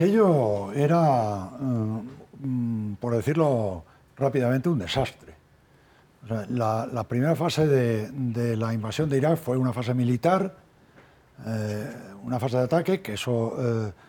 Aquello era, por decirlo rápidamente, un desastre. O sea, la primera fase de la invasión de Irak fue una fase militar, una fase de ataque, que eso